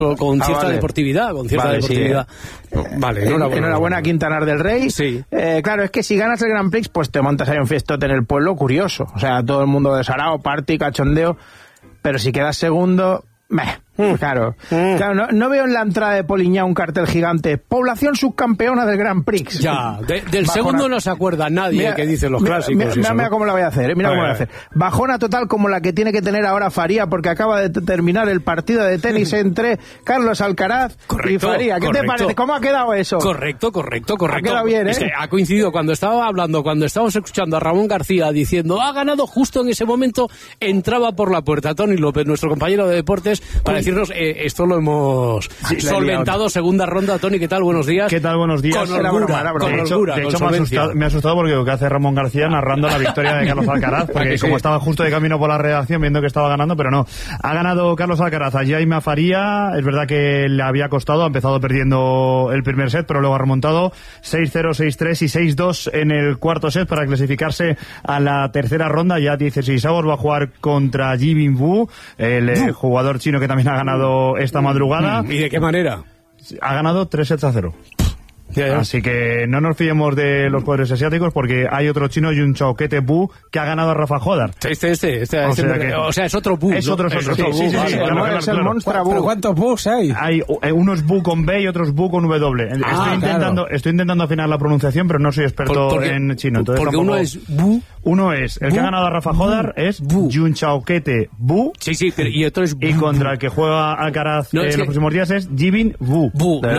con cierta deportividad, deportividad. Sí. Vale, enhorabuena Quintanar del Rey. Sí. Claro, es que si ganas el Grand Prix, pues te montas ahí un fiestote en el pueblo curioso. O sea, todo el mundo desarado, party, cachondeo. Pero si quedas segundo, claro, no veo en la entrada de Poliñá un cartel gigante: población subcampeona del Grand Prix. Ya, del segundo no se acuerda nadie, que dicen los clásicos. Mira cómo la voy a hacer, cómo la voy a hacer. Bajona total como la que tiene que tener ahora Faría, porque acaba de terminar el partido de tenis entre Carlos Alcaraz y Faría. ¿Qué te parece? ¿Cómo ha quedado eso? Correcto. Ha quedado bien, Es que ha coincidido cuando estábamos escuchando a Ramón García diciendo ha ganado, justo en ese momento entraba por la puerta Tony López, nuestro compañero de deportes, para decirnos esto lo hemos solventado. Segunda ronda. Tony, ¿qué tal? Buenos días. ¿Qué tal? Buenos días. Con holgura. De hecho me ha asustado porque lo que hace Ramón García narrando la victoria de Carlos Alcaraz, porque como estaba justo de camino por la redacción viendo que estaba ganando, pero no. Ha ganado Carlos Alcaraz a Jaime Faría. Es verdad que le había costado, ha empezado perdiendo el primer set, pero luego ha remontado 6-0, 6-3 y 6-2 en el cuarto set para clasificarse a la tercera ronda. Ya 16avos, va a jugar contra Jibin Wu, el jugador chino que también ha ganado esta madrugada. ¿Y de qué manera? Ha ganado 3-0. Así que no nos fiemos de los jugadores asiáticos, porque hay otro chino, Yun Chaoquete Bu, que ha ganado a Rafa Jodar. O sea, es otro Bu. Es otro. Sí. Es el monstruo Bu. ¿Cuántos Bus hay? Hay unos Bu con B y otros Bu con W. Estoy intentando afinar la pronunciación, pero no soy experto en chino. Entonces porque uno es Bu. Uno es el que ha ganado a Rafa Jodar, es Yun Chaoquete Bu. Sí, pero y otro es Bu. Y contra el que juega Alcaraz en los próximos días es Jibin Wu.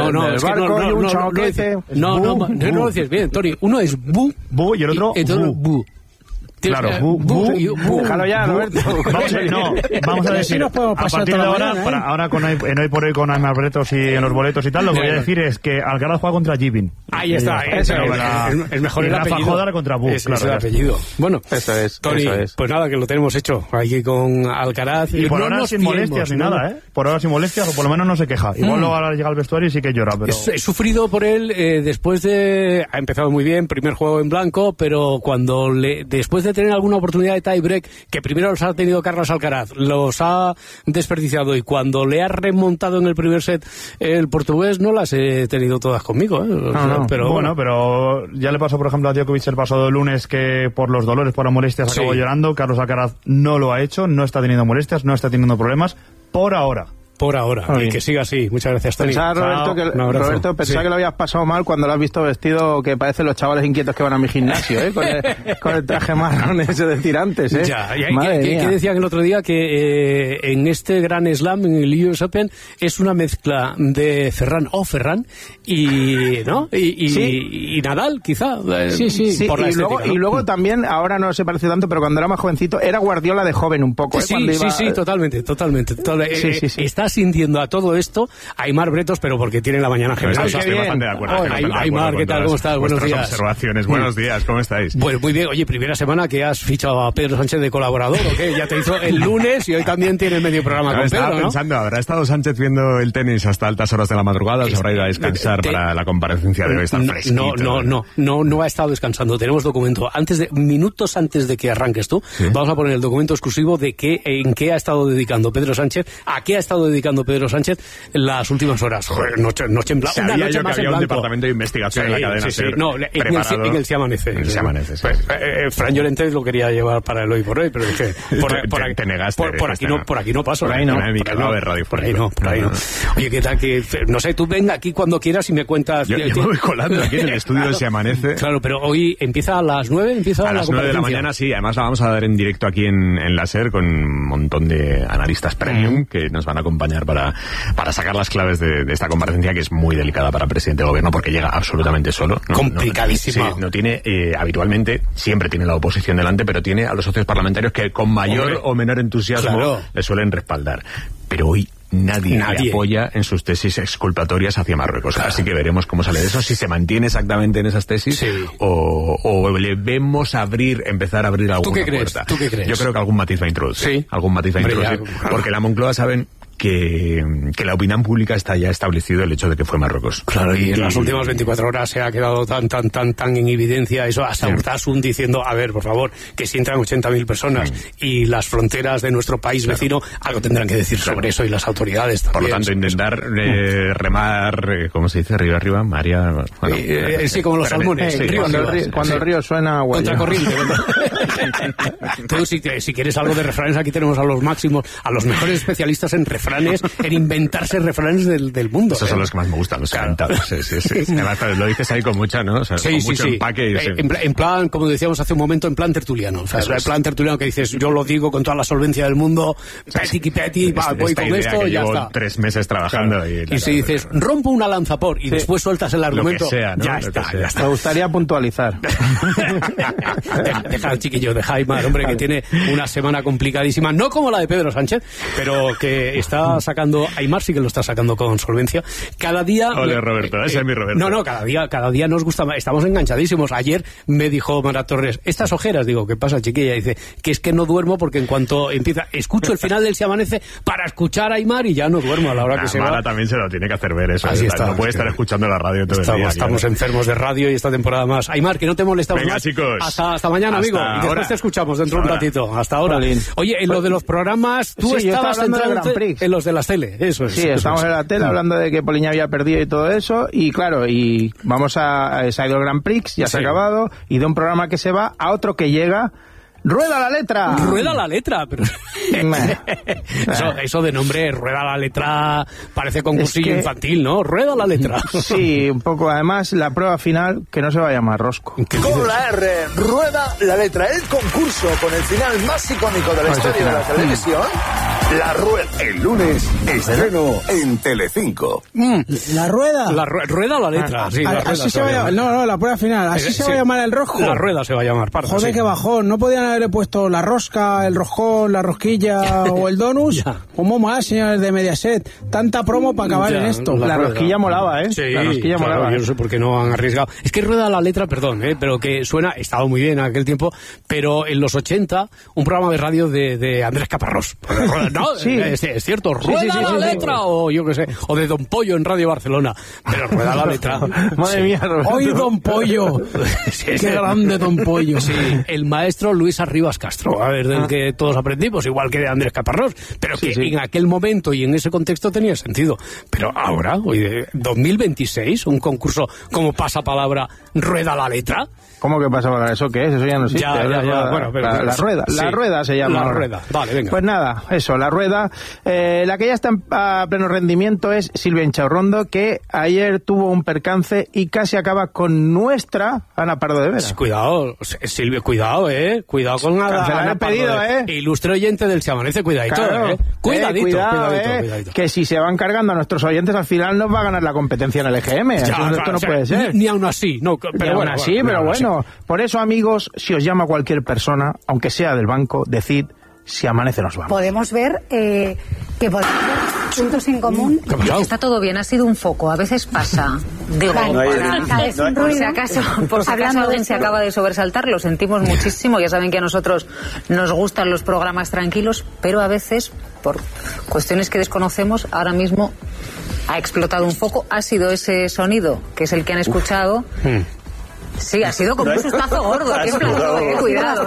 No lo decías bien, Tony. Uno es Bu y el otro Bu. Claro, déjalo ya, Roberto. Vamos a decir, a partir de ahora con hoy por hoy con Aymar Bretos y en los boletos y tal, lo que voy a decir es que Alcaraz juega contra Jibin. Ahí está, es mejor el apellido. Rafa Jodar contra Bu, es el apellido. Bueno, eso es, Tony, pues nada, que lo tenemos hecho aquí con Alcaraz. Y por ahora sin molestias ni nada, ¿eh? Por ahora sin molestias, o por lo menos no se queja. Igual luego ahora llega al vestuario y sí que llora, pero... He sufrido por él después de... Ha empezado muy bien, primer juego en blanco, pero después de tener alguna oportunidad de tie-break, que primero los ha tenido Carlos Alcaraz, los ha desperdiciado, y cuando le ha remontado en el primer set el portugués, no las he tenido todas conmigo, Pero bueno, pero ya le pasó, por ejemplo, a Djokovic el pasado lunes, que por los dolores, por las molestias, acabó llorando. Carlos Alcaraz no lo ha hecho, no está teniendo molestias, no está teniendo problemas, por ahora. Y que siga así. Muchas gracias, Tony. Roberto, pensaba que lo habías pasado mal cuando lo has visto vestido que parecen los chavales inquietos que van a mi gimnasio, con el traje marrón ese de tirantes, ¿Qué decían el otro día? Que en este Grand Slam, en el US Open, es una mezcla de Ferran y Nadal, quizá. Sí. Por la estética, y luego también, ahora no se parece tanto, pero cuando era más jovencito, era Guardiola de joven un poco. Sí, totalmente. Está sintiendo a todo esto Aymar Bretos, pero porque tiene la mañana general. Estoy bastante de acuerdo. Aymar, ¿qué tal? ¿Cómo estás? Buenos días. Observaciones. Buenos días, ¿cómo estáis? Pues muy bien. Oye, primera semana que has fichado a Pedro Sánchez de colaborador, ¿o qué? Ya te hizo el lunes y hoy también tiene medio programa con Pedro, estaba pensando, ¿habrá estado Sánchez viendo el tenis hasta altas horas de la madrugada? ¿Se habrá ido a descansar para la comparecencia de hoy? Está fresquito. No ha estado descansando. Tenemos documento. Minutos antes de que arranques tú, vamos a poner el documento exclusivo de en qué ha estado dedicando Pedro Sánchez, a qué ha estado dedicando Pedro Sánchez las últimas horas. Joder, noche en blanco. Sabía yo que había un departamento de investigación en la cadena. No, en el Se Amanece. Fran Llorente lo quería llevar para el Hoy por Hoy, pero es que te negaste. Por aquí no paso. Por ahí no. Por ahí no. Oye, ¿qué tal? Que no sé, tú venga aquí cuando quieras y me cuentas. Yo me voy colando aquí en el estudio del Se Amanece. Claro, pero hoy empieza a las 9, a las 9 de la mañana, sí. Además la vamos a dar en directo aquí en la SER con un montón de analistas premium que nos van a acompañar para sacar las claves de esta comparecencia, que es muy delicada para el presidente de gobierno porque llega absolutamente solo. Complicadísima. No tiene, habitualmente, siempre tiene la oposición delante, pero tiene a los socios parlamentarios que con mayor o menor entusiasmo le suelen respaldar. Pero hoy nadie le apoya en sus tesis exculpatorias hacia Marruecos. Así que veremos cómo sale de eso, si se mantiene exactamente en esas tesis o le vemos empezar a abrir alguna puerta. ¿Tú qué crees? Yo creo que algún matiz va a introducir. Porque la Moncloa saben que la opinión pública está ya establecido el hecho de que fue Marruecos. Claro, y en las últimas 24 horas se ha quedado tan en evidencia eso, hasta Urtasun diciendo, a ver, por favor, que si entran 80.000 personas y las fronteras de nuestro país vecino, algo tendrán que decir sobre eso, y las autoridades también. Por lo tanto, intentar remar, ¿cómo se dice? Río arriba, María... Bueno, sí, como los salmones. Sí, cuando el río suena... Contracorriente. Tú, si quieres algo de refranes, aquí tenemos a los máximos, a los mejores especialistas en refranes, en inventarse refranes del mundo. Esos son los que más me gustan, los inventados. Sí. Además, lo dices ahí con mucha, ¿no? O sea, con mucho empaque. En plan, como decíamos hace un momento, en plan tertuliano. O sea, el plan tertuliano que dices, yo lo digo con toda la solvencia del mundo, peti, voy con esto y ya está. 3 meses trabajando. Y si dices, rompo una lanza por, y después sueltas el argumento, sea, ¿no? ya está. Me gustaría puntualizar. Deja al chiquillo de Aimar, hombre, que tiene una semana complicadísima, no como la de Pedro Sánchez, pero que está sacando, Aimar sí que lo está sacando con solvencia. Cada día... Ole, Roberto, ese es mi Roberto. No, cada día nos gusta más, estamos enganchadísimos. Ayer me dijo Mara Torres, estas ojeras, digo, ¿qué pasa, chiquilla? Dice, que es que no duermo porque en cuanto empieza, escucho el final del Se Amanece para escuchar a Aimar y ya no duermo a la hora que se va. Mara también se lo tiene que hacer ver eso. Así está, no puede estar escuchando la radio todo el día. Estamos enfermos de radio y esta temporada más. Aimar, que no te molestamos más. Chicos. Hasta mañana, amigo. Y después te escuchamos dentro de un ratito. Hasta ahora. Oye, en lo de los programas, tú estabas centrado en los de las tele. Eso es. Sí, estamos en la tele hablando de que Poliña había perdido y todo eso. Y claro, y vamos se ha ido el Grand Prix, ya se ha acabado. Y de un programa que se va a otro que llega. ¡Rueda la letra! ¡Rueda la letra! Pero... eso de nombre, Rueda la letra, parece concursillo infantil, ¿no? ¡Rueda la letra! Sí, un poco. Además, la prueba final, que no se va a llamar Rosco. Con la R, Rueda la letra. El concurso con el final más icónico de la historia de la televisión. La Rueda. El lunes, estreno en Telecinco. ¿La Rueda? Rueda la letra, sí. La así se va a llamar. No, la prueba final. Así se va a llamar el Rosco. La Rueda se va a llamar, parda. Joder, qué bajón. No podían haberle puesto la rosca, el roscón, la rosquilla o el donus. ¿Cómo más, señores de Mediaset? Tanta promo para acabar en esto. La rosquilla molaba, ¿eh? Sí, la rosquilla molaba. Yo no sé por qué no han arriesgado. Es que Rueda la letra, perdón, pero que suena, estaba muy bien en aquel tiempo, pero en los 80, un programa de radio de Andrés Caparrós. No, sí. Es cierto, Rueda la letra, o yo qué sé, o de Don Pollo en Radio Barcelona. Pero Rueda la letra. Madre mía, Roberto. ¡Hoy Don Pollo! ¡Qué grande Don Pollo! Sí, el maestro Luis Arribas Castro, a ver, del que todos aprendimos, igual que de Andrés Caparrós, pero que en aquel momento y en ese contexto tenía sentido. Pero ahora, hoy de 2026, un concurso como Pasapalabra, Rueda la letra. ¿Cómo que Pasapalabra? ¿Eso qué es? Eso ya no existe. Ya. Bueno, pero la rueda. Sí. La rueda se llama. La rueda. Vale, venga. Pues nada, eso, la rueda. La que ya está a pleno rendimiento es Silvia Inchaurrondo, que ayer tuvo un percance y casi acaba con nuestra Ana Pardo de Vera. Cuidado, Silvia, cuidado, Cuidado con Ana Pardo pedido, Ilustre oyente del Se Amanece, cuidadito, claro, Cuidadito. Que si se van cargando a nuestros oyentes, al final nos va a ganar la competencia en el EGM. Esto no puede ser. Ni aún así, no. Pero bueno, así, pero bueno. Por eso, amigos, si os llama cualquier persona, aunque sea del banco, decid: si amanece nos vamos. Podemos ver que podemos ver puntos en común. Está todo bien, ha sido un foco, a veces pasa. Digo, por si acaso alguien se acaba de sobresaltar, lo sentimos muchísimo. Ya saben que a nosotros nos gustan los programas tranquilos, pero a veces, por cuestiones que desconocemos, ahora mismo ha explotado un foco. Ha sido ese sonido, que es el que han escuchado. Sí, ha sido como un sustazo gordo. Cuidado.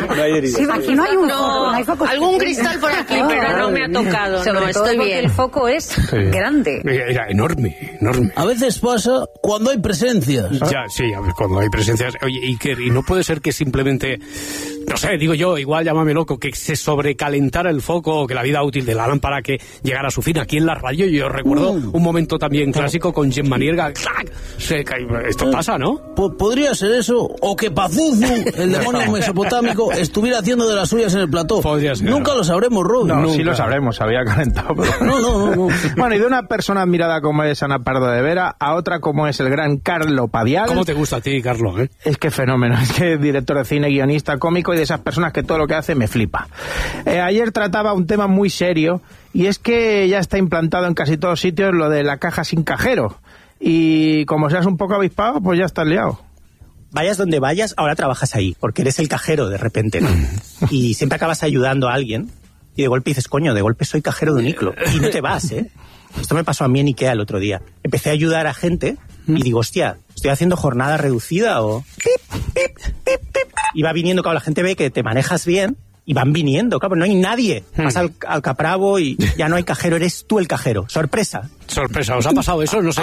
Aquí no hay un foco, no hay foco. Algún cristal por aquí, pero no me ha tocado. No, estoy bien. El foco es grande. Era enorme. A veces pasa cuando hay presencias. Ya, sí, a ver, cuando hay presencias. Oye, y no puede ser que simplemente, no sé, digo yo, igual llámame loco, que se sobrecalentara el foco o que la vida útil de la lámpara que llegara a su fin. Aquí en la radio yo recuerdo un momento también clásico con Gemma Nierga. ¡Clac! Esto pasa, ¿no? Podría ser eso, o que Pazuzu, el demonio mesopotámico, estuviera haciendo de las suyas en el plató. Podría ser. Nunca lo sabremos, Rob. No, sí lo sabremos, había calentado. Pero... No. Bueno, y de una persona admirada como es Ana Pardo de Vera a otra como es el gran Carlo Padial. ¿Cómo te gusta a ti, Carlos? Es que fenómeno, es que es director de cine, guionista, cómico y de esas personas que todo lo que hace me flipa. Ayer trataba un tema muy serio y es que ya está implantado en casi todos sitios lo de la caja sin cajero. Y como seas un poco avispado, pues ya estás liado. Vayas donde vayas, ahora trabajas ahí, porque eres el cajero de repente, ¿no? Y siempre acabas ayudando a alguien. y de golpe dices, coño, de golpe soy cajero de Uniqlo. Y no te vas, ¿eh? Esto me pasó a mí en Ikea el otro día. Empecé a ayudar a gente y digo, hostia, ¿estoy haciendo jornada reducida o...? Pip, pip, pip, pip. Y va viniendo, claro, la gente ve que te manejas bien y van viniendo, claro, no hay nadie. Vas al Capravo y ya no hay cajero, eres tú el cajero. Sorpresa. Sorpresa, ¿os ha pasado eso? No sé,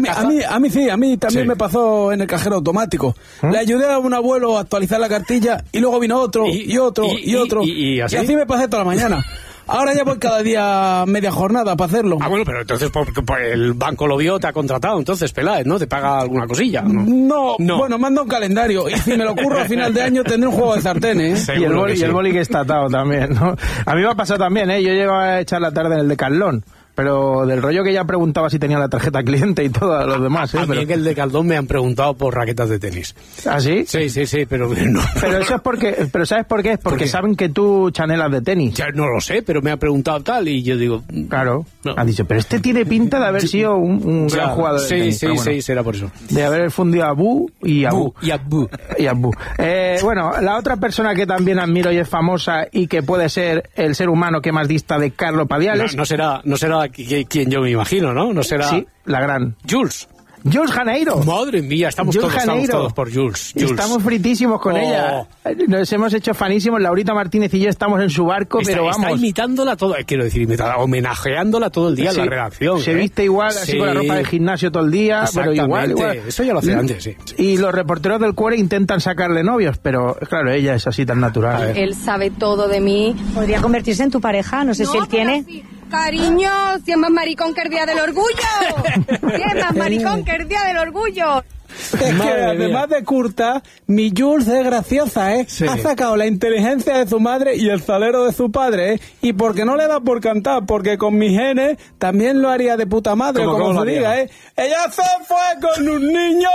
a mí también me pasó en el cajero automático. Le ayudé a un abuelo a actualizar la cartilla y luego vino otro y otro. ¿Y así? Y así me pasé toda la mañana. Ahora ya voy cada día media jornada para hacerlo. Ah, bueno, pero entonces el banco lo vio, te ha contratado, entonces Peláez, ¿no? ¿Te paga alguna cosilla? No. Bueno, manda un calendario y si me lo ocurro a final de año tendré un juego de sartenes, ¿eh? Y el boli que está atado también, ¿no? A mí me ha pasado también, ¿eh? Yo llego a echar la tarde en el Decathlon. Pero del rollo que ya preguntaba si tenía la tarjeta cliente y todo los demás, ¿eh? A mí en el Decathlon me han preguntado por raquetas de tenis. ¿Ah, sí? Sí, pero no. Pero eso es porque... ¿Pero sabes por qué? Es porque saben que tú chanelas de tenis. Ya no lo sé, pero me ha preguntado tal y yo digo... Claro. No. Han dicho, pero este tiene pinta de haber sido un gran jugador de tenis. Sí, será por eso. De haber fundido a Abu y Abu. Y Abu. Bueno, la otra persona que también admiro y es famosa y que puede ser el ser humano que más dista de Carlos Padiales... No será quien yo me imagino, ¿no? No será... Sí, la gran... Jules Janeiro. Madre mía, estamos todos por Jules. Estamos fritísimos con ella. Nos hemos hecho fanísimos. Laurita Martínez y yo estamos en su barco, pero vamos. Está imitándola todo, quiero decir, homenajeándola todo el día en la redacción. Se viste igual, así con la ropa de gimnasio todo el día, pero igual. Eso ya lo hace antes, sí. Y los reporteros del Cuore intentan sacarle novios, pero claro, ella es así tan natural. Él sabe todo de mí. Podría convertirse en tu pareja, no sé si él tiene... Sí. Cariño, si es más maricón que el día del orgullo. Si es más maricón que el día del orgullo. Es que además de curta, mi Jules es graciosa, ¿eh? Sí. Ha sacado la inteligencia de su madre y el salero de su padre, ¿eh? Y porque no le da por cantar, porque con mis genes también lo haría de puta madre, como se diga, ¿eh? ¡Ella se fue con un niño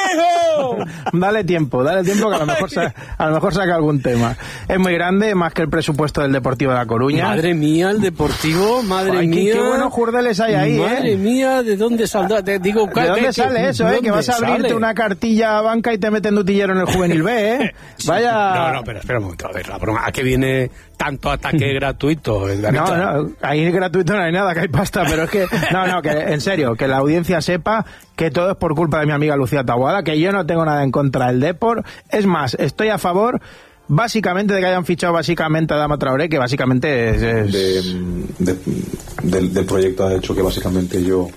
pijo! Dale tiempo que a lo mejor saca algún tema. Es muy grande, más que el presupuesto del Deportivo de La Coruña. Madre mía, el Deportivo, madre mía. Qué buenos jurdeles hay ahí, madre mía, ¿de dónde saldrá? ¿De dónde sale eso, que vas a abrirte una cartilla a banca y te meten de utillero en el Juvenil B, ¿eh? Vaya... No, pero espera un momento, a ver, la broma, ¿a qué viene tanto ataque gratuito? No, ahí gratuito no hay nada, que hay pasta, pero es que... No, que en serio, que la audiencia sepa que todo es por culpa de mi amiga Lucía Taboada, que yo no tengo nada en contra del Depor, es más, estoy a favor... Básicamente de que hayan fichado básicamente a Adama Traoré, que básicamente es... Del proyecto ha hecho que básicamente yo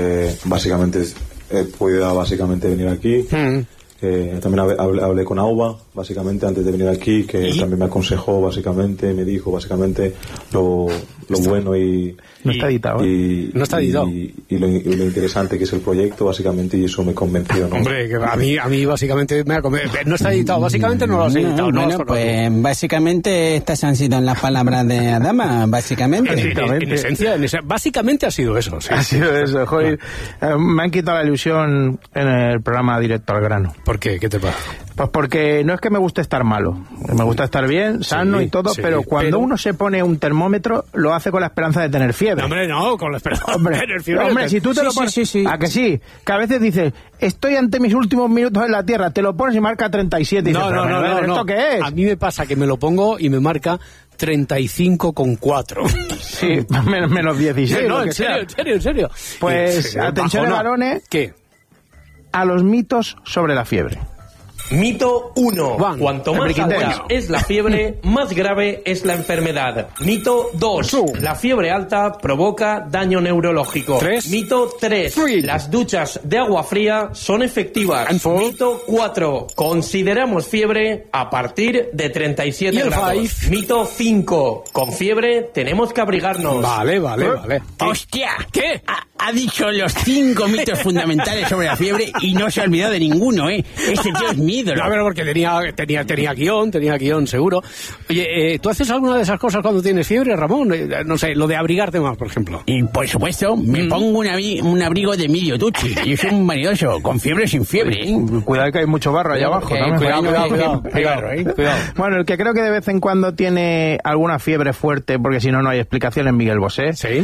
pueda básicamente venir aquí. También hablé con Auba básicamente antes de venir aquí, que también me aconsejó básicamente, me dijo básicamente lo bueno y... No está editado. No está editado. Y lo interesante que es el proyecto, básicamente, y eso me convenció, ¿no? Hombre, que a mí básicamente me ha convencido. No está editado, básicamente no lo has editado. Bueno, pues básicamente estas han sido las palabras de Adama, básicamente. En esencia, básicamente ha sido eso. Sí. Ha sido eso, joder. Me han quitado la ilusión en el programa Directo al Grano. ¿Por qué? ¿Qué te pasa? Pues porque no es que me guste estar malo, me gusta estar bien, sano y todo, pero cuando uno se pone un termómetro, lo hace con la esperanza de tener fiebre. No, hombre, no, con la esperanza de tener fiebre. Hombre, si tú te lo pones... ¿A que sí? Que a veces dices, estoy ante mis últimos minutos en la Tierra, te lo pones y marca 37 y dices, no, ¿esto qué es? A mí me pasa que me lo pongo y me marca 35,4. Sí, menos 16. No, en serio. Pues, atención, varones. ¿Qué? A los mitos sobre la fiebre. Mito 1. Cuanto más alta es la fiebre, más grave es la enfermedad. Mito 2. La fiebre alta provoca daño neurológico. 3. Mito 3. Las duchas de agua fría son efectivas. Mito 4. Consideramos fiebre a partir de 37 grados. Mito 5. Con fiebre tenemos que abrigarnos. Vale. ¡Hostia! ¿Qué? Ha dicho los 5 mitos fundamentales sobre la fiebre y no se ha olvidado de ninguno, ¿eh? Este tío es mi ídolo. No, pero porque tenía guión, seguro. Oye, ¿tú haces alguna de esas cosas cuando tienes fiebre, Ramón? No sé, lo de abrigarte más, por ejemplo. Y por supuesto, me pongo un abrigo de Emilio Tucci. Yo soy un vanidoso, con fiebre o sin fiebre, ¿eh? Cuidado que hay mucho barro allá abajo. Cuidado. Bueno, el que creo que de vez en cuando tiene alguna fiebre fuerte, porque si no, no hay explicación, es Miguel Bosé. Sí.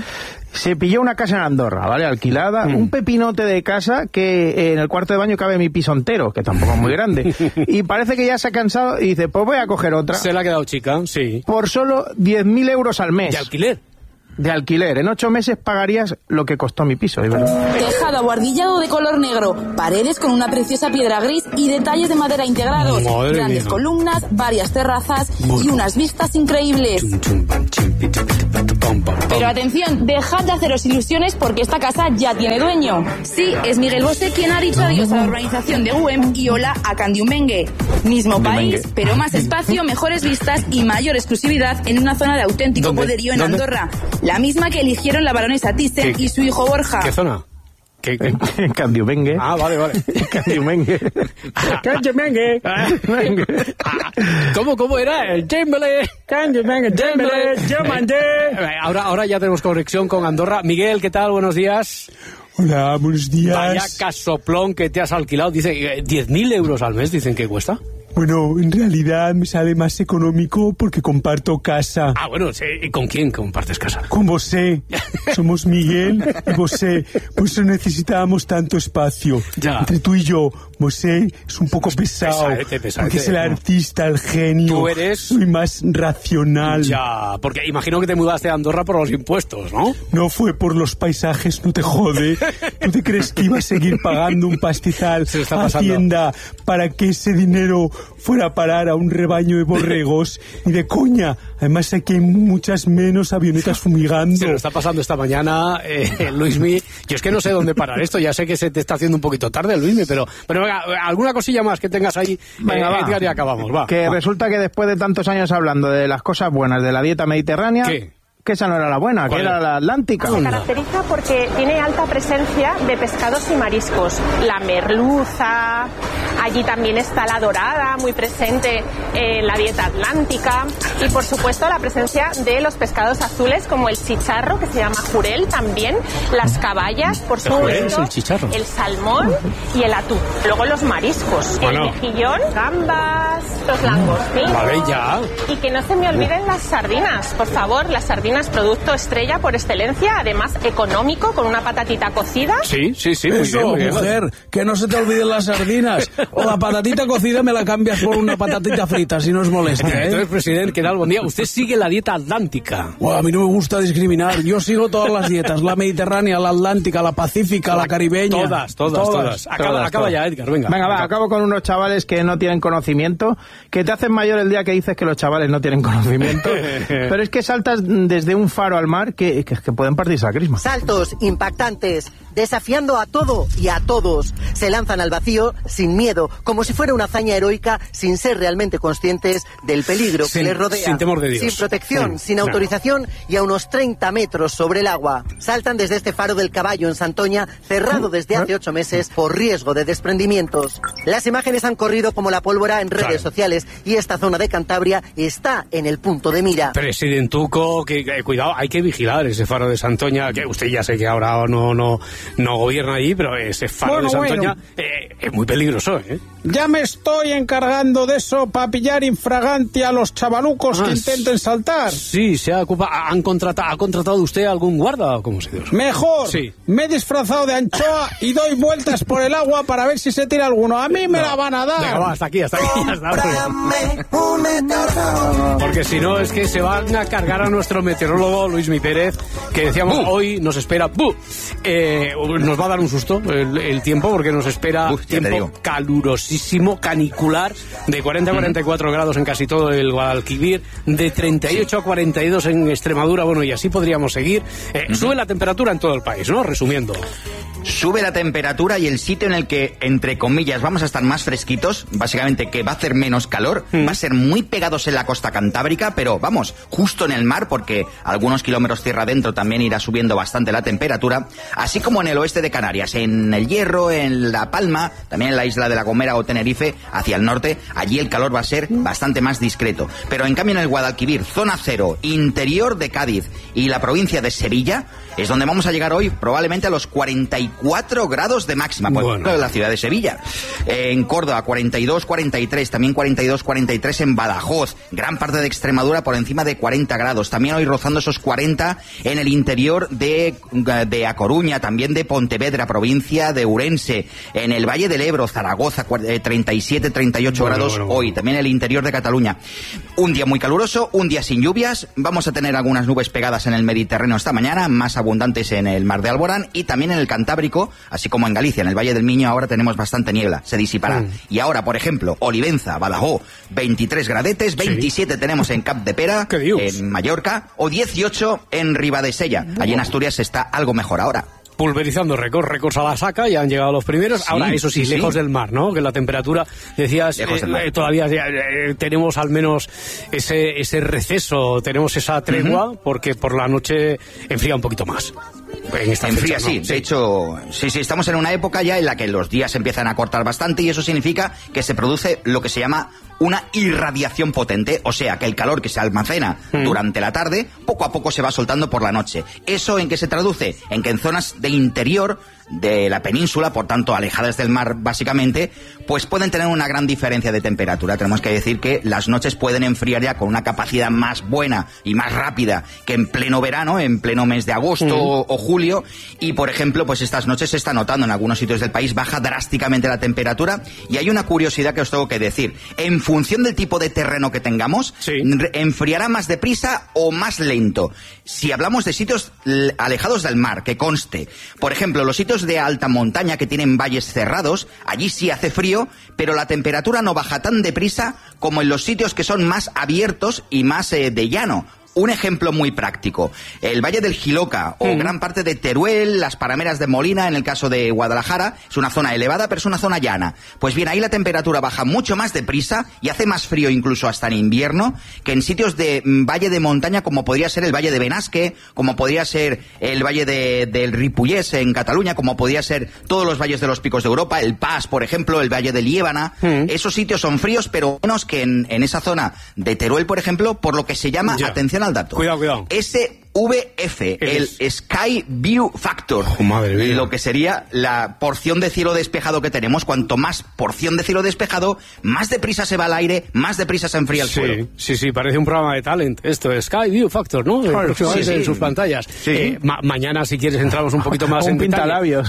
Se pilló una casa en Andorra, ¿vale? Alquilada, un pepinote de casa que en el cuarto de baño cabe mi piso entero, que tampoco es muy grande. Y parece que ya se ha cansado y dice, pues voy a coger otra. Se le ha quedado chica, sí. Por solo 10.000 euros al mes. ¿De alquiler? De alquiler. En 8 meses pagarías lo que costó mi piso, ¿verdad? Tejado abuhardillado de color negro, paredes con una preciosa piedra gris y detalles de madera integrados. Madre grandes mía. columnas, varias terrazas y unas vistas increíbles. Pero atención, dejad de haceros ilusiones porque esta casa ya tiene dueño. Sí, es Miguel Bosé quien ha dicho adiós a la urbanización de UEM y hola a Candiumengue. Mismo país, pero más espacio, mejores vistas y mayor exclusividad en una zona de auténtico poderío en Andorra. La misma que eligieron la baronesa Thyssen y su hijo Borja. ¿Qué zona? Candiumengue. Ah, vale. Candiumengue. Candiumengue. ¿Cómo era? El Jembele. Candiumengue, Jembele, yo mandé. Ahora ya tenemos conexión con Andorra. Miguel, ¿qué tal? Buenos días. Hola, buenos días. Vaya casoplón que te has alquilado. Dice 10.000 euros al mes, dicen que cuesta. Bueno, en realidad me sale más económico porque comparto casa. Ah, bueno, sí. ¿Y con quién compartes casa? Con Bosé. Somos Miguel y Bosé. Por eso necesitábamos tanto espacio. Ya. Entre tú y yo, Bosé es un poco pesado. Pesadete. Porque es el artista, el genio. Tú eres... Soy más racional. Ya, porque imagino que te mudaste a Andorra por los impuestos, ¿no? No fue por los paisajes, no te jode. ¿Tú te crees que iba a seguir pagando un pastizal a Hacienda para que ese dinero fuera a parar a un rebaño de borregos? Y de coña. Además aquí hay muchas menos avionetas fumigando. Se lo está pasando esta mañana, Luismi. Yo es que no sé dónde parar esto. Ya sé que se te está haciendo un poquito tarde, Luismi, pero venga, alguna cosilla más que tengas ahí, Edgar, y acabamos, va. Que resulta que después de tantos años hablando de las cosas buenas de la dieta mediterránea... ¿Qué? Que esa no era la buena, que era la atlántica. Se caracteriza porque tiene alta presencia de pescados y mariscos. La merluza, allí también está la dorada, muy presente en la dieta atlántica. Y por supuesto la presencia de los pescados azules como el chicharro, que se llama jurel también, las caballas, por supuesto, el salmón y el atún. Luego los mariscos, el mejillón, gambas, los langostinos. Vale, ya. Y que no se me olviden las sardinas, por favor, las sardinas, producto estrella por excelencia, además económico, con una patatita cocida. Sí, muy Eso, bien. Mujer, que no se te olviden las sardinas. O la patatita cocida me la cambias por una patatita frita, si no os molesta, ¿eh? Entonces, presidente, ¿qué tal? Buen día. Usted sigue la dieta atlántica. Bueno, a mí no me gusta discriminar. Yo sigo todas las dietas. La mediterránea, la atlántica, la pacífica, la caribeña. Todas. Acaba ya, Edgar, venga. Venga, va, acabo con unos chavales que no tienen conocimiento, que te hacen mayor el día que dices que los chavales no tienen conocimiento. Pero es que saltas desde un faro al mar que pueden partirse la crisma. Saltos impactantes, desafiando a todo y a todos. Se lanzan al vacío sin miedo, como si fuera una hazaña heroica, sin ser realmente conscientes del peligro que les rodea. Sin temor de Dios. Sin protección, sin autorización y a unos 30 metros sobre el agua. Saltan desde este faro del Caballo en Santoña, cerrado desde hace 8 meses por riesgo de desprendimientos. Las imágenes han corrido como la pólvora en redes sociales y esta zona de Cantabria está en el punto de mira. Presidentuco, cuidado, hay que vigilar ese faro de Santoña, que usted ya sé que ahora no gobierna allí, pero ese faro de Santoña es muy peligroso, ¿eh? Ya me estoy encargando de eso para pillar infraganti a los chavalucos que intenten saltar. Sí, ¿ha contratado usted algún guarda o cómo se dice? Mejor, sí. Me he disfrazado de anchoa y doy vueltas por el agua para ver si se tira alguno. A mí me la van a dar. Venga, va, hasta aquí, ya está. Porque si no es que se van a cargar a nuestro meteorólogo Luismi Pérez, que decíamos hoy nos espera, nos va a dar un susto el tiempo, porque nos espera tiempo calurosísimo, canicular, de 40 a 44 grados en casi todo el Guadalquivir, de 38 a 42 en Extremadura, bueno, y así podríamos seguir. Sube la temperatura en todo el país, ¿no? Resumiendo. Sube la temperatura y el sitio en el que, entre comillas, vamos a estar más fresquitos, básicamente que va a hacer menos calor, va a ser muy pegados en la costa cantábrica, pero vamos, justo en el mar, porque algunos kilómetros tierra adentro también irá subiendo bastante la temperatura, así como en el oeste de Canarias, en El Hierro, en La Palma, también en la isla de La Gomera o Tenerife, hacia el norte, allí el calor va a ser bastante más discreto. Pero en cambio en el Guadalquivir, zona cero, interior de Cádiz y la provincia de Sevilla, es donde vamos a llegar hoy probablemente a los 44 grados de máxima, por ejemplo, en la ciudad de Sevilla. En Córdoba, 42, 43, también 42, 43 en Badajoz. Gran parte de Extremadura por encima de 40 grados. También hoy rozando esos 40 en el interior de A Coruña, también de Pontevedra, provincia de Ourense. En el Valle del Ebro, Zaragoza, 37, 38 grados hoy. También en el interior de Cataluña. Un día muy caluroso, un día sin lluvias. Vamos a tener algunas nubes pegadas en el Mediterráneo esta mañana, más abundantes en el mar de Alborán y también en el Cantábrico, así como en Galicia. En el Valle del Miño ahora tenemos bastante niebla, se disipará. Y ahora, por ejemplo, Olivenza, Badajoz, 23 gradetes, 27 tenemos en Cap de Pera, en Mallorca, o 18 en Ribadesella. Allí en Asturias está algo mejor ahora. Pulverizando récords a la saca, ya han llegado los primeros. Ahora, eso sí, lejos del mar, ¿no? Que la temperatura, decías, todavía tenemos al menos ese receso, tenemos esa tregua, porque por la noche enfría un poquito más. Enfría, sí. De hecho, sí, estamos en una época ya en la que los días empiezan a cortar bastante y eso significa que se produce lo que se llama una irradiación potente, o sea, que el calor que se almacena durante la tarde, poco a poco se va soltando por la noche. ¿Eso en qué se traduce? En que en zonas de interior de la península, por tanto alejadas del mar básicamente, pues pueden tener una gran diferencia de temperatura. Tenemos que decir que las noches pueden enfriar ya con una capacidad más buena y más rápida que en pleno verano, en pleno mes de agosto o julio, y por ejemplo, pues estas noches se está notando en algunos sitios del país, baja drásticamente la temperatura, y hay una curiosidad que os tengo que decir. En función del tipo de terreno que tengamos, enfriará más deprisa o más lento. Si hablamos de sitios alejados del mar, que conste, por ejemplo, los sitios de alta montaña que tienen valles cerrados, allí sí hace frío, pero la temperatura no baja tan deprisa como en los sitios que son más abiertos y más de llano. Un ejemplo muy práctico, el Valle del Jiloca o gran parte de Teruel, las Parameras de Molina, en el caso de Guadalajara, es una zona elevada, pero es una zona llana. Pues bien, ahí la temperatura baja mucho más deprisa y hace más frío incluso hasta en invierno que en sitios de valle de montaña como podría ser el Valle de Benasque, como podría ser el Valle del Ripollès en Cataluña, como podría ser todos los valles de los Picos de Europa, el Pas, por ejemplo, el Valle de Liébana. Esos sitios son fríos, pero menos que en esa zona de Teruel, por ejemplo, por lo que se llama, atención al dato. Cuidado. SVF, el Sky View Factor, lo que sería la porción de cielo despejado que tenemos. Cuanto más porción de cielo despejado, más deprisa se va al aire, más deprisa se enfría el suelo. Sí, parece un programa de talent. Esto es Sky View Factor, ¿no? Próximamente en sus pantallas. Mañana, si quieres, entramos un poquito más en pintalabios.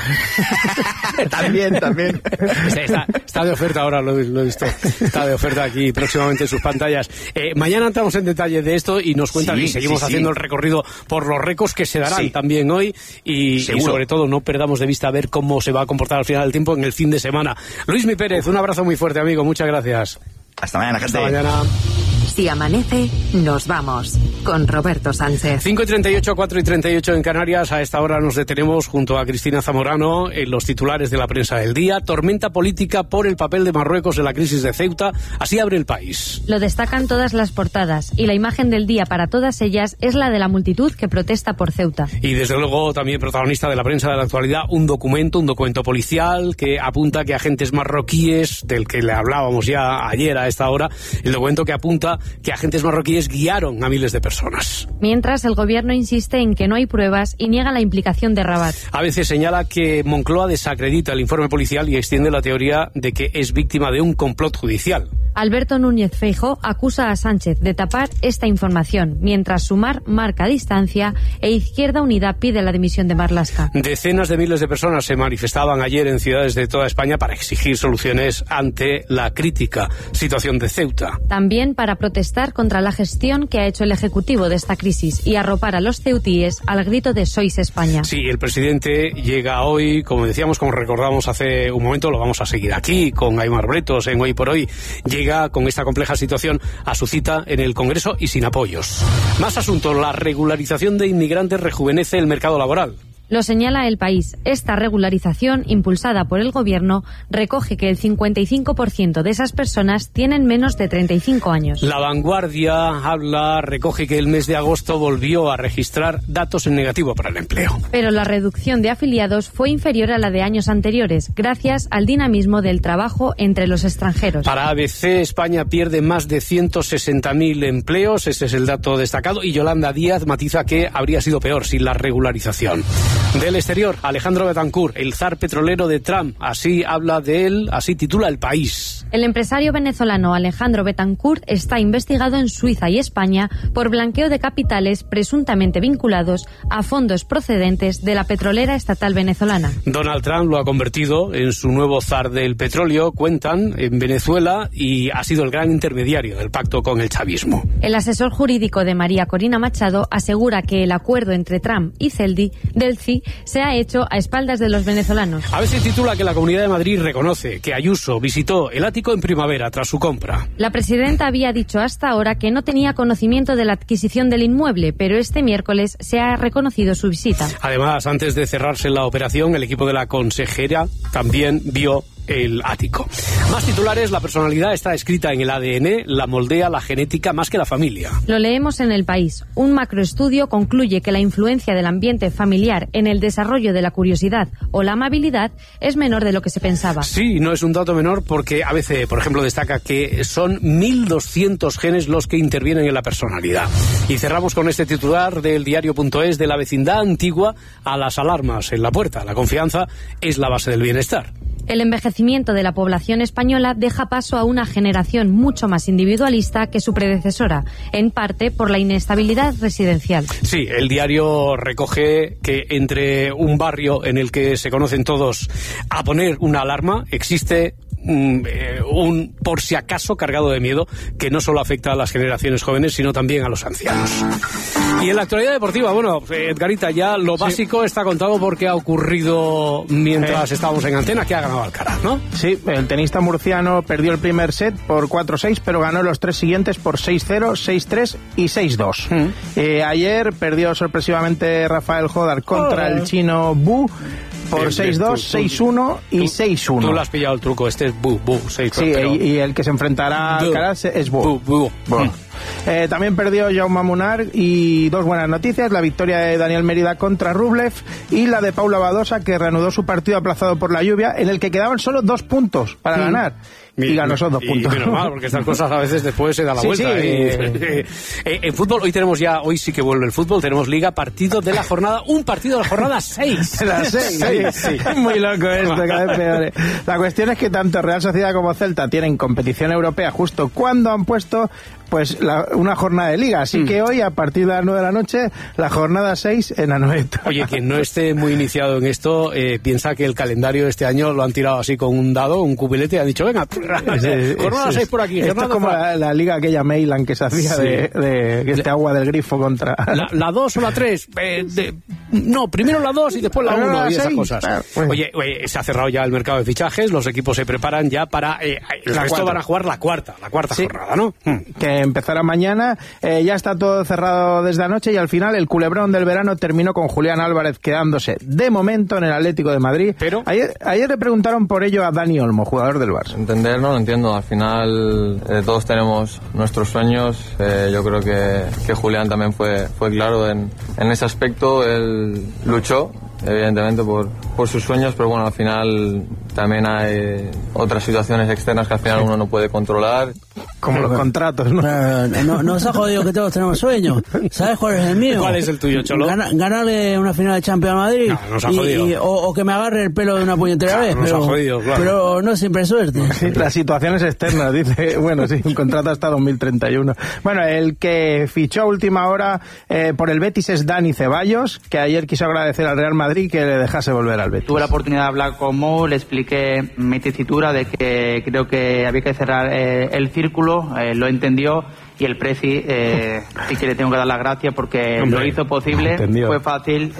También. Está de oferta ahora, lo he visto. Está de oferta aquí próximamente en sus pantallas. Mañana entramos en detalle de esto y nos cuentan y seguimos haciendo el recorrido por los récords que se darán también hoy y sobre todo no perdamos de vista a ver cómo se va a comportar al final del tiempo en el fin de semana. Luismi Pérez, un abrazo muy fuerte, amigo, muchas gracias. Hasta mañana, gente. Hasta mañana. Si amanece, nos vamos con Roberto Sánchez. 5:38, 4:38 en Canarias. A esta hora nos detenemos junto a Cristina Zamorano en los titulares de la prensa del día. Tormenta política por el papel de Marruecos en la crisis de Ceuta. Así abre El País. Lo destacan todas las portadas y la imagen del día para todas ellas es la de la multitud que protesta por Ceuta. Y desde luego también protagonista de la prensa de la actualidad, un documento policial que apunta que agentes marroquíes, del que le hablábamos ya ayer a esta hora, el documento que apunta que agentes marroquíes guiaron a miles de personas. Mientras, el gobierno insiste en que no hay pruebas y niega la implicación de Rabat. A veces señala que Moncloa desacredita el informe policial y extiende la teoría de que es víctima de un complot judicial. Alberto Núñez Feijóo acusa a Sánchez de tapar esta información, mientras Sumar marca distancia e Izquierda Unida pide la dimisión de Marlaska. Decenas de miles de personas se manifestaban ayer en ciudades de toda España para exigir soluciones ante la crítica situación de Ceuta. También para protestar contra la gestión que ha hecho el Ejecutivo de esta crisis y arropar a los ceutíes al grito de Sois España. Sí, el presidente llega hoy, como decíamos, como recordamos hace un momento, lo vamos a seguir aquí con Aimar Bretos en Hoy por Hoy. Llega con esta compleja situación a su cita en el Congreso y sin apoyos. Más asuntos, la regularización de inmigrantes rejuvenece el mercado laboral. Lo señala El País. Esta regularización, impulsada por el Gobierno, recoge que el 55% de esas personas tienen menos de 35 años. La Vanguardia recoge que el mes de agosto volvió a registrar datos en negativo para el empleo. Pero la reducción de afiliados fue inferior a la de años anteriores, gracias al dinamismo del trabajo entre los extranjeros. Para ABC, España pierde más de 160.000 empleos, ese es el dato destacado, y Yolanda Díaz matiza que habría sido peor sin la regularización. Del exterior, Alejandro Betancourt, el zar petrolero de Trump, así habla de él, así titula El País. El empresario venezolano Alejandro Betancourt está investigado en Suiza y España por blanqueo de capitales presuntamente vinculados a fondos procedentes de la petrolera estatal venezolana. Donald Trump lo ha convertido en su nuevo zar del petróleo, cuentan, en Venezuela, y ha sido el gran intermediario del pacto con el chavismo. El asesor jurídico de María Corina Machado asegura que el acuerdo entre Trump y del CI se ha hecho a espaldas de los venezolanos. A veces titula que la Comunidad de Madrid reconoce que Ayuso visitó el ático en primavera tras su compra. La presidenta había dicho hasta ahora que no tenía conocimiento de la adquisición del inmueble, pero este miércoles se ha reconocido su visita. Además, antes de cerrarse la operación, el equipo de la consejera también vio el ático. Más titulares, la personalidad está escrita en el ADN, la moldea la genética más que la familia. Lo leemos en El País. Un macroestudio concluye que la influencia del ambiente familiar en el desarrollo de la curiosidad o la amabilidad es menor de lo que se pensaba. Sí, no es un dato menor porque ABC, por ejemplo, destaca que son 1.200 genes los que intervienen en la personalidad. Y cerramos con este titular del diario.es: de la vecindad antigua a las alarmas en la puerta. La confianza es la base del bienestar. El envejecimiento de la población española deja paso a una generación mucho más individualista que su predecesora, en parte por la inestabilidad residencial. Sí, el diario recoge que entre un barrio en el que se conocen todos a poner una alarma, existe un por si acaso cargado de miedo que no solo afecta a las generaciones jóvenes sino también a los ancianos. Y en la actualidad deportiva, bueno, Edgarita, ya lo básico está contado porque ha ocurrido mientras estábamos en antena, que ha ganado Alcaraz, ¿no? Sí, el tenista murciano perdió el primer set por 4-6, pero ganó los tres siguientes por 6-0, 6-3 y 6-2. Ayer perdió sorpresivamente Rafael Jodar contra el chino Bu por 6-2, 6-1 y 6-1. Tú lo has pillado el truco, este es Bu, 6-4. Sí, pero... y el que se enfrentará a Alcaraz es Bu. También perdió Jaume Munar, y dos buenas noticias: la victoria de Daniel Mérida contra Rublev y la de Paula Badosa, que reanudó su partido aplazado por la lluvia, en el que quedaban solo 2 puntos para ganar. Y ganó esos 2 puntos. Y menos mal, porque estas cosas a veces después se da la vuelta. Sí. En fútbol, hoy sí que vuelve el fútbol, tenemos Liga, partido de la jornada, un partido de la jornada 6. La 6, sí. Muy loco esto, cada vez peor. La cuestión es que tanto Real Sociedad como Celta tienen competición europea justo cuando han puesto pues una jornada de Liga, así que hoy a partir de las 9 de la noche la jornada 6 en Anoeta. Oye, quien no esté muy iniciado en esto piensa que el calendario de este año lo han tirado así con un dado, un cubilete, y han dicho venga, jornada 6 por aquí. Esto es como la liga aquella Mailand que se hacía de este agua del grifo contra... La 2 o la 3, no, primero la 2 y después la 1 y esas cosas. Oye, se ha cerrado ya el mercado de fichajes, los equipos se preparan ya para... el resto van a jugar la cuarta jornada, ¿no? Que empezará mañana, ya está todo cerrado desde anoche, y al final el culebrón del verano terminó con Julián Álvarez quedándose de momento en el Atlético de Madrid. Pero ayer le preguntaron por ello a Dani Olmo, jugador del Barça. Entender, no lo entiendo, al final todos tenemos nuestros sueños, yo creo que Julián también fue claro en ese aspecto, él luchó evidentemente por sus sueños, pero bueno, al final también hay otras situaciones externas que al final uno no puede controlar. Como los contratos, ¿no? Nos ha jodido que todos tenemos sueños. ¿Sabes cuál es el mío? ¿Cuál es el tuyo, Cholo? Ganarle una final de Champions a Madrid. No, nos ha jodido. O que me agarre el pelo de una puñetera vez. Nos ha jodido, claro. Pero no siempre es suerte. Sí, las situaciones externas, dice. Bueno, sí, un contrato hasta 2031. Bueno, el que fichó a última hora por el Betis es Dani Ceballos, que ayer quiso agradecer al Real Madrid que le dejase volver al Betis. Tuve la oportunidad de hablar con Mo, le expliqué mi tesitura de que creo que había que cerrar el círculo, lo entendió, y el Presi sí que le tengo que dar las gracias porque lo hizo posible, fue fácil.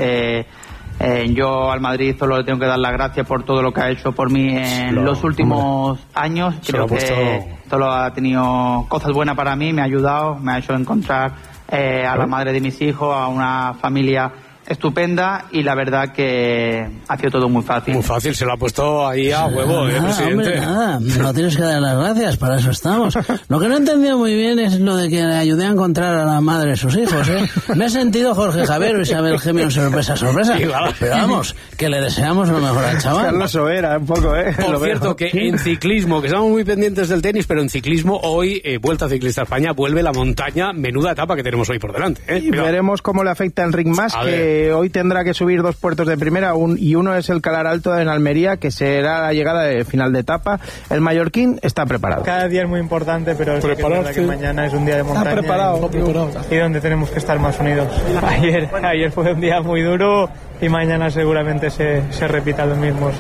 Yo al Madrid solo le tengo que dar las gracias por todo lo que ha hecho por mí en los últimos años. Creo que solo ha tenido cosas buenas para mí, me ha ayudado, me ha hecho encontrar a la madre de mis hijos, a una familia estupenda y la verdad que ha sido todo muy fácil. Muy fácil, se lo ha puesto ahí a huevo, presidente. Hombre, nada, no tienes que dar las gracias, para eso estamos. Lo que no he entendido muy bien es lo de que le ayudé a encontrar a la madre de sus hijos, Me he sentido Jorge Javier o Isabel Gemio, sorpresa. Pero vamos, que le deseamos lo mejor al chaval. Carlos Sobera, un poco, Por cierto, que en ciclismo, que estamos muy pendientes del tenis, pero en ciclismo hoy, Vuelta Ciclista a España, vuelve la montaña, menuda etapa que tenemos hoy por delante. Y veremos cómo le afecta a Enric Mas, que hoy tendrá que subir 2 puertos de primera, y uno es el Calar Alto en Almería, que será la llegada de final de etapa. El mallorquín está preparado. Cada día es muy importante, pero es verdad que mañana es un día de montaña. Está preparado. Y donde tenemos que estar más unidos. Ayer fue un día muy duro y mañana seguramente se repita lo mismo.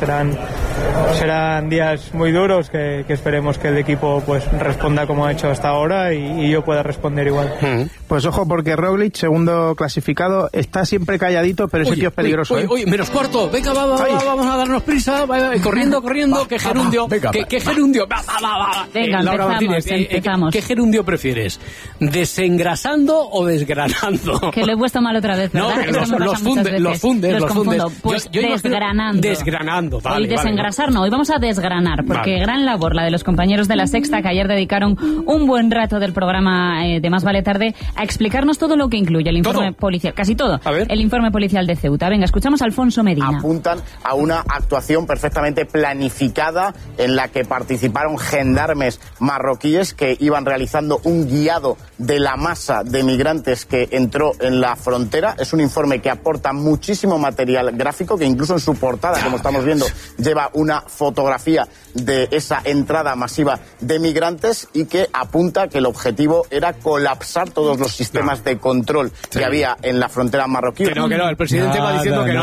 Serán días muy duros que esperemos que el equipo pues responda como ha hecho hasta ahora y yo pueda responder igual. Pues ojo, porque Roglic, segundo clasificado, está siempre calladito, pero ese tío es peligroso. Menos cuarto, venga, vamos a darnos prisa, corriendo, que gerundio, que gerundio, Venga, empezamos. ¿Qué gerundio prefieres? ¿Desengrasando o desgranando? Que lo he puesto mal otra vez, ¿verdad? No, los fundes. Pues desgranando. Desgranando, vale. Hoy desengrasar no, hoy vamos a desgranar, porque gran labor la de los compañeros de La Sexta, que ayer dedicaron un buen rato del programa de Más Vale Tarde a explicarnos todo lo que incluye el informe policial, casi todo, el informe policial de Ceuta. Venga, escuchamos a Alfonso Medina. Apuntan a una actuación perfectamente planificada en la que participaron gendarmes marroquíes que iban realizando un guiado de la masa de migrantes que entró en la frontera. Es un informe que aporta muchísimo material gráfico, que incluso en su portada, como estamos viendo, lleva una fotografía de esa entrada masiva de migrantes y que apunta que el objetivo era colapsar todos los sistemas de control que había en la frontera marroquí. Que no, el presidente va diciendo que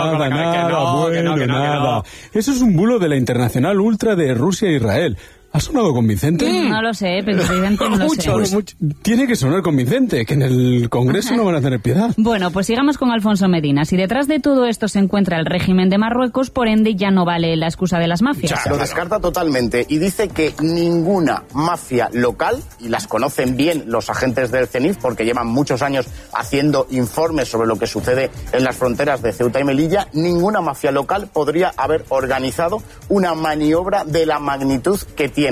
no. Eso es un bulo de la Internacional Ultra de Rusia e Israel. ¿Ha sonado convincente? No lo sé, pero presidente no lo sé. Mucho. Tiene que sonar convincente, que en el Congreso no van a tener piedad. Bueno, pues sigamos con Alfonso Medina. Si detrás de todo esto se encuentra el régimen de Marruecos, por ende ya no vale la excusa de las mafias. Lo descarta totalmente y dice que ninguna mafia local, y las conocen bien los agentes del CENIF porque llevan muchos años haciendo informes sobre lo que sucede en las fronteras de Ceuta y Melilla, ninguna mafia local podría haber organizado una maniobra de la magnitud que tiene.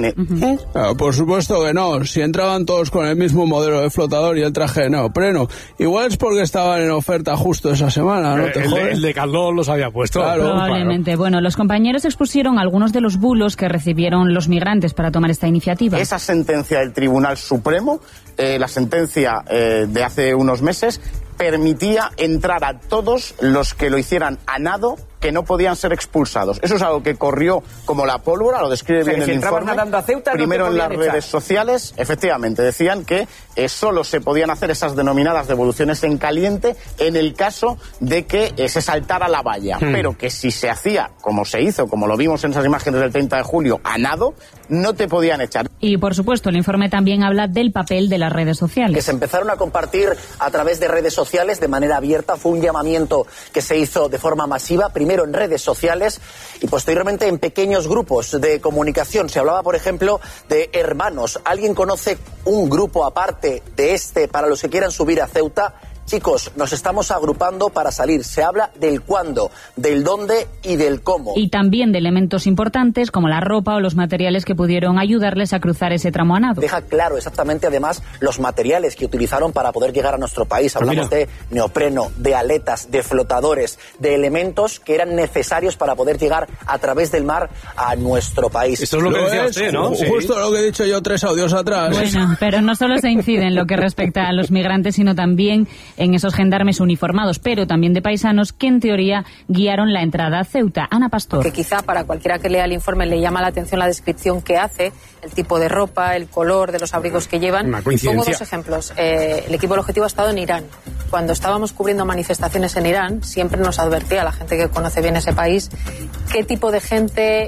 Por supuesto que no. Si entraban todos con el mismo modelo de flotador y el traje de neopreno, igual es porque estaban en oferta justo esa semana, ¿no? El de Caldón los había puesto. Probablemente. Claro. Bueno, los compañeros expusieron algunos de los bulos que recibieron los migrantes para tomar esta iniciativa. Esa sentencia del Tribunal Supremo, la sentencia de hace unos meses, permitía entrar a todos los que lo hicieran a nado, que no podían ser expulsados. Eso es algo que corrió como la pólvora, lo describe bien el informe. Nadando a Ceuta, primero no en las redes sociales, efectivamente, decían que solo se podían hacer esas denominadas devoluciones en caliente en el caso de que se saltara la valla, pero que si se hacía, como se hizo, como lo vimos en esas imágenes del 30 de julio, a nado, no te podían echar. Y por supuesto, el informe también habla del papel de las redes sociales. Que se empezaron a compartir a través de redes sociales de manera abierta. Fue un llamamiento que se hizo de forma masiva, primero en redes sociales y posteriormente en pequeños grupos de comunicación. Se hablaba, por ejemplo, de hermanos. ¿Alguien conoce un grupo aparte de este para los que quieran subir a Ceuta? Chicos, nos estamos agrupando para salir. Se habla del cuándo, del dónde y del cómo. Y también de elementos importantes como la ropa o los materiales que pudieron ayudarles a cruzar ese tramo a nado. Deja claro exactamente además los materiales que utilizaron para poder llegar a nuestro país. Hablamos de neopreno, de aletas, de flotadores, de elementos que eran necesarios para poder llegar a través del mar a nuestro país. Esto es lo que decía usted, ¿no? Justo lo que he dicho yo 3 audios atrás. Bueno, pero no solo se incide en lo que respecta a los migrantes, sino también en esos gendarmes uniformados, pero también de paisanos que en teoría guiaron la entrada a Ceuta. Ana Pastor. Que quizá para cualquiera que lea el informe le llama la atención la descripción que hace, el tipo de ropa, el color de los abrigos que llevan. Una coincidencia. Pongo 2 ejemplos. El equipo del objetivo ha estado en Irán. Cuando estábamos cubriendo manifestaciones en Irán, siempre nos advertía a la gente que conoce bien ese país qué tipo de gente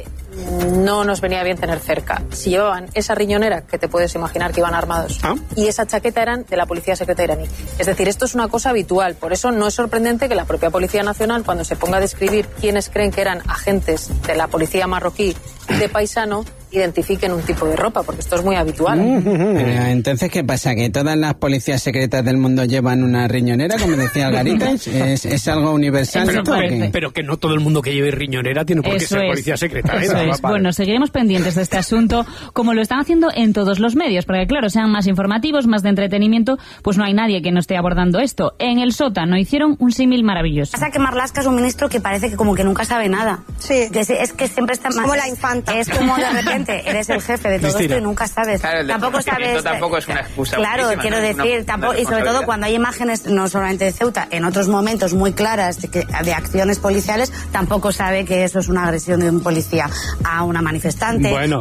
no nos venía bien tener cerca. Si llevaban esa riñonera, que te puedes imaginar que iban armados, y esa chaqueta eran de la Policía Secreta iraní. Es decir, esto es una cosa habitual. Por eso no es sorprendente que la propia Policía Nacional, cuando se ponga a describir quiénes creen que eran agentes de la policía marroquí de paisano, identifiquen un tipo de ropa, porque esto es muy habitual. Pero entonces, ¿qué pasa? ¿Que todas las policías secretas del mundo llevan una riñonera, como decía Algarita? ¿Es algo universal? Pero que no todo el mundo que lleve riñonera tiene por qué ser policía secreta. Eso es. Bueno, seguiremos pendientes de este asunto, como lo están haciendo en todos los medios, porque claro, sean más informativos, más de entretenimiento, pues no hay nadie que no esté abordando esto. En el sótano hicieron un símil maravilloso. Pasa que Marlaska es un ministro que parece que como que nunca sabe nada. Sí. Es que siempre está más... Como la infanta. Es como de repente eres el jefe de todo esto y nunca sabes. Claro, tampoco sabes... tampoco es una excusa. Claro, quiero decir, y sobre todo cuando hay imágenes, no solamente de Ceuta, en otros momentos muy claras de acciones policiales, tampoco sabe que eso es una agresión de un policía a una manifestante. Bueno.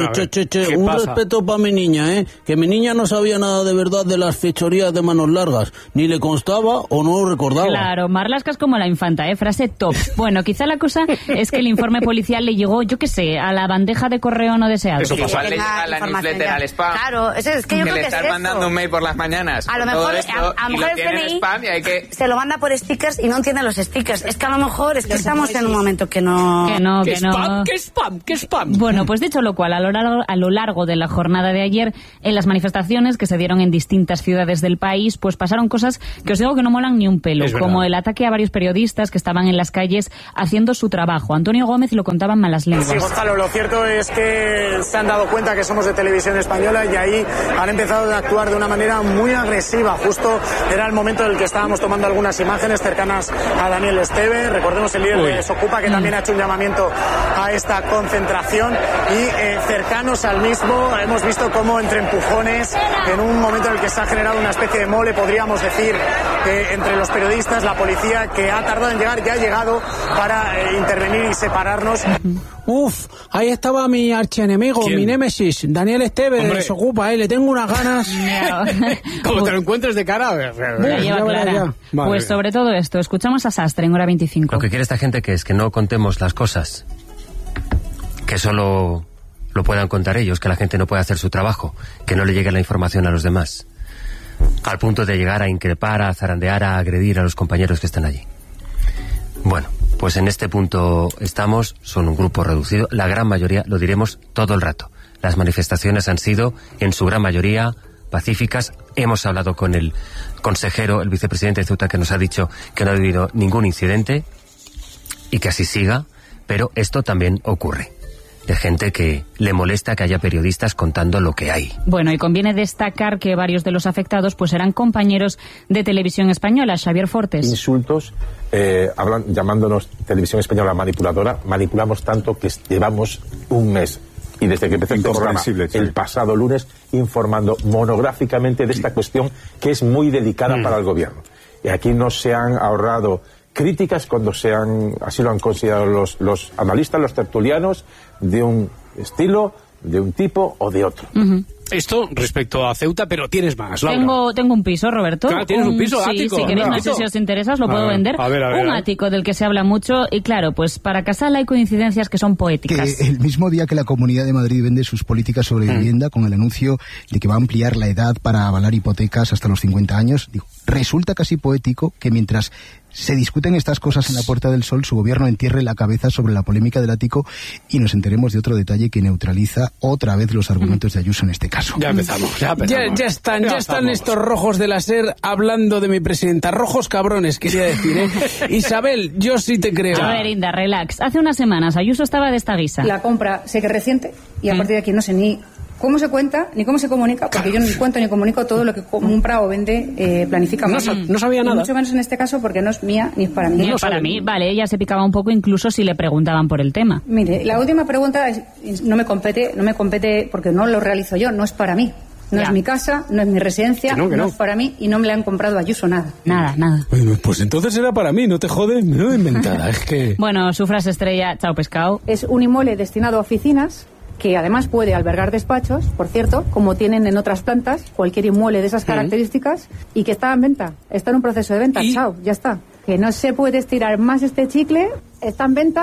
Un respeto para mi niña, que mi niña no sabía nada de verdad de las fechorías de manos largas, ni le constaba o no lo recordaba. Claro, Marlaska es como la infanta, frase top. Bueno, quizá la cosa es que el informe policial le llegó, yo qué sé, a la bandeja de correo no deseado. Eso pasa. Le llega a la newsletter, al spam. Claro, es que yo creo que le estás mandando un mail por las mañanas. A lo mejor, a lo mejor el CNI spam y hay que... se lo manda por stickers y no entiende los stickers. Es que a lo mejor es que estamos en un momento que no... ¿Qué spam? Bueno, pues dicho lo cual, a lo largo de la jornada de ayer, en las manifestaciones que se dieron en distintas ciudades del país, pues pasaron cosas que os digo que no molan ni un pelo, como el ataque a varios periodistas que estaban en las calles haciendo su trabajo. Antonio Gómez lo contaba en malas lenguas. Sí, Gonzalo, lo cierto es que se han dado cuenta que somos de Televisión Española y ahí han empezado a actuar de una manera muy agresiva. Justo era el momento en el que estábamos tomando algunas imágenes cercanas a Daniel Esteve. Recordemos el líder de Desocupa, que también ha hecho un llamamiento a esta concentración, y cercanos al mismo hemos visto cómo entre empujones, en un momento en el que se ha generado una especie de mole, podríamos decir, entre los periodistas, la policía, que ha tardado en llegar, ya ha llegado para intervenir y separarnos. Ahí estaba mi archienemigo, mi némesis, Daniel Esteve, de Desocupa, le tengo unas ganas. Como te lo encuentres de cara. La lleva clara. Pues sobre todo esto, escuchamos a Sastre en Hora 25. Lo que quiere esta gente que es que no contemos las cosas, que solo lo puedan contar ellos, que la gente no pueda hacer su trabajo, que no le llegue la información a los demás, al punto de llegar a increpar, a zarandear, a agredir a los compañeros que están allí. Bueno, pues en este punto estamos, son un grupo reducido, la gran mayoría, lo diremos todo el rato. Las manifestaciones han sido, en su gran mayoría, pacíficas. Hemos hablado con el consejero, el vicepresidente de Ceuta, que nos ha dicho que no ha habido ningún incidente y que así siga, pero esto también ocurre. De gente que le molesta que haya periodistas contando lo que hay. Bueno, y conviene destacar que varios de los afectados pues eran compañeros de Televisión Española. Xavier Fortes. Insultos, llamándonos Televisión Española manipuladora. Manipulamos tanto que llevamos un mes, y desde que empezó el programa, el pasado lunes, informando monográficamente de esta cuestión que es muy delicada para el gobierno. Y aquí no se han ahorrado críticas cuando así lo han considerado los analistas, los tertulianos, de un estilo, de un tipo o de otro. Esto respecto a Ceuta, pero tienes más, Laura. Tengo un piso, Roberto. Claro, tienes un piso, ático. Si queréis, no sé si os interesa, os lo puedo vender. A ver. Un ático del que se habla mucho, y claro, pues para Casal hay coincidencias que son poéticas. Que el mismo día que la Comunidad de Madrid vende sus políticas sobre vivienda, con el anuncio de que va a ampliar la edad para avalar hipotecas hasta los 50 años, resulta casi poético que mientras se discuten estas cosas en la Puerta del Sol, su gobierno entierre la cabeza sobre la polémica del ático y nos enteremos de otro detalle que neutraliza otra vez los argumentos de Ayuso en este caso. Ya empezamos. Ya están estos rojos de la SER hablando de mi presidenta. Rojos cabrones, quería decir, Isabel, yo sí te creo. A ver, Inda, relax. Hace unas semanas Ayuso estaba de esta guisa. La compra sé que es reciente y a partir de aquí no sé ni cómo se cuenta ni cómo se comunica, porque yo ni cuento ni comunico todo lo que compra o vende, planifica. No sabía nada. Mucho menos en este caso porque no es mía ni es para mí. Ni es para mí, vale, ella se picaba un poco incluso si le preguntaban por el tema. Mire, la última pregunta no me compete porque no lo realizo yo, no es para mí. No es mi casa, no es mi residencia, no es para mí y no me la han comprado a Ayuso nada. Nada. Bueno, pues entonces era para mí, no te jodes, me lo he inventada, es que... Bueno, su frase estrella, chao pescado. Es un inmueble destinado a oficinas que además puede albergar despachos, por cierto, como tienen en otras plantas, cualquier inmueble de esas características, y que está en venta, está en un proceso de venta, chao, ya está. Que no se puede estirar más este chicle, está en venta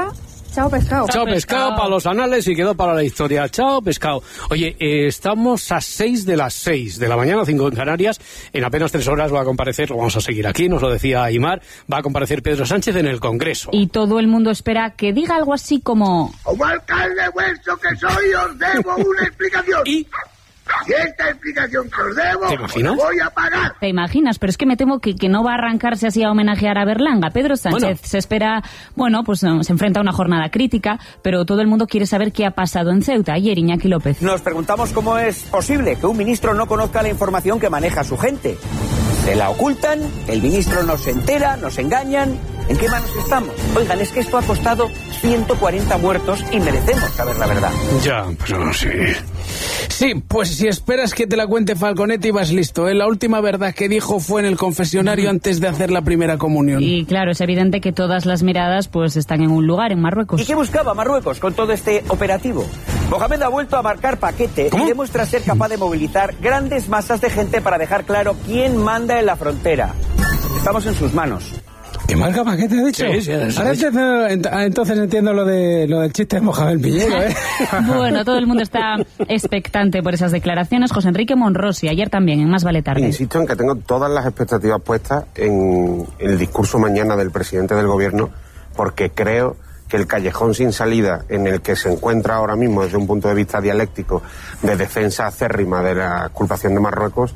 Chao pescado. Chao pescado para los anales y quedó para la historia. Chao pescado. Oye, estamos a 6 de las 6 de la mañana, 5 en Canarias. En apenas 3 horas va a comparecer, lo vamos a seguir aquí, nos lo decía Aimar, va a comparecer Pedro Sánchez en el Congreso. Y todo el mundo espera que diga algo así como... Como alcalde vuestro que soy, os debo una explicación. ¿Y? Y esta explicación que os debo, ¿te imaginas? Os voy a pagar. Te imaginas, pero es que me temo que no va a arrancarse así a homenajear a Berlanga. Pedro Sánchez se espera, pues se enfrenta a una jornada crítica, pero todo el mundo quiere saber qué ha pasado en Ceuta. Ayer, Iñaki López. Nos preguntamos cómo es posible que un ministro no conozca la información que maneja su gente. Se la ocultan, el ministro no se entera, nos engañan. ¿En qué manos estamos? Oigan, es que esto ha costado 140 muertos y merecemos saber la verdad. Ya, pues no sé. Sí, pues si esperas que te la cuente Falconetti vas listo, ¿eh? La última verdad que dijo fue en el confesionario antes de hacer la primera comunión. Y claro, es evidente que todas las miradas pues están en un lugar, en Marruecos. ¿Y qué buscaba Marruecos con todo este operativo? Mohamed ha vuelto a marcar paquete y demuestra ser capaz de movilizar grandes masas de gente para dejar claro quién manda en la frontera. Estamos en sus manos. ¿Qué marca paquete, de hecho? Sí, ahora entonces entiendo lo del chiste de Mohamed Piñero, ¿eh? Bueno, todo el mundo está expectante por esas declaraciones. José Enrique Monrosi, ayer también, en Más Vale Tarde. Insisto en que tengo todas las expectativas puestas en el discurso mañana del presidente del gobierno, porque creo que el callejón sin salida en el que se encuentra ahora mismo desde un punto de vista dialéctico de defensa acérrima de la culpación de Marruecos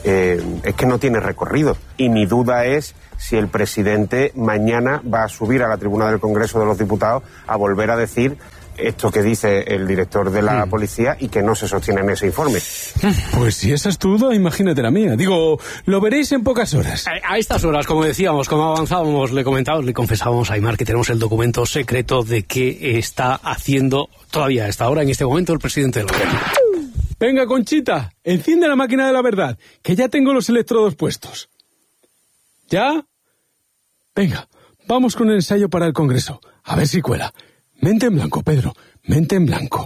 es que no tiene recorrido. Y mi duda es si el presidente mañana va a subir a la tribuna del Congreso de los Diputados a volver a decir esto que dice el director de la policía y que no se sostiene en ese informe. Pues si esa es tu duda, imagínate la mía. Digo, lo veréis en pocas horas. A estas horas, como decíamos, como avanzábamos, le confesábamos a Aimar que tenemos el documento secreto de qué está haciendo todavía a esta hora, en este momento, el presidente del gobierno. Venga, Conchita, enciende la máquina de la verdad, que ya tengo los electrodos puestos. ¿Ya? Venga, vamos con el ensayo para el Congreso. A ver si cuela. Mente en blanco, Pedro, mente en blanco.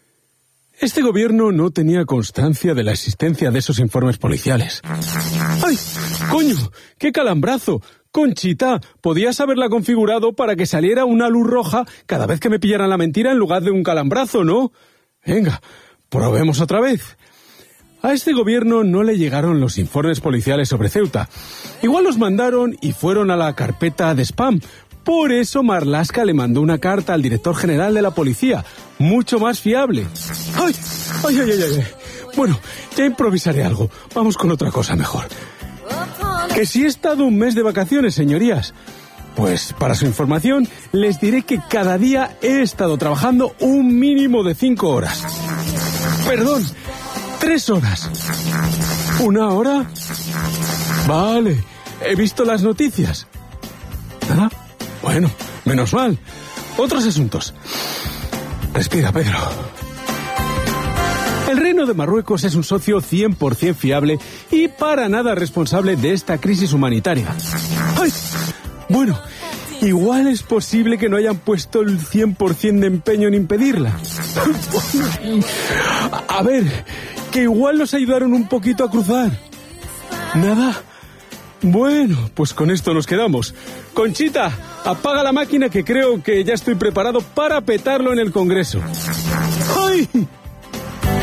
Este gobierno no tenía constancia de la existencia de esos informes policiales. ¡Ay, coño! ¡Qué calambrazo! Conchita, podías haberla configurado para que saliera una luz roja cada vez que me pillaran la mentira en lugar de un calambrazo, ¿no? Venga, probemos otra vez. A este gobierno no le llegaron los informes policiales sobre Ceuta. Igual los mandaron y fueron a la carpeta de spam. Por eso Marlaska le mandó una carta al director general de la policía, mucho más fiable. ¡Ay! ¡Ay, ay, ay, ay! Bueno, ya improvisaré algo. Vamos con otra cosa mejor. Que si he estado un mes de vacaciones, señorías. Pues, para su información, les diré que cada día he estado trabajando un mínimo de 5 horas. Perdón, 3 horas. ¿1 hora? Vale, he visto las noticias. ¿Nada? Bueno, menos mal. Otros asuntos. Respira, Pedro. El Reino de Marruecos es un socio 100% fiable y para nada responsable de esta crisis humanitaria. ¡Ay! Bueno, igual es posible que no hayan puesto el 100% de empeño en impedirla. A ver, que igual nos ayudaron un poquito a cruzar. ¿Nada? Bueno, pues con esto nos quedamos. Conchita, apaga la máquina que creo que ya estoy preparado para petarlo en el Congreso. ¡Ay!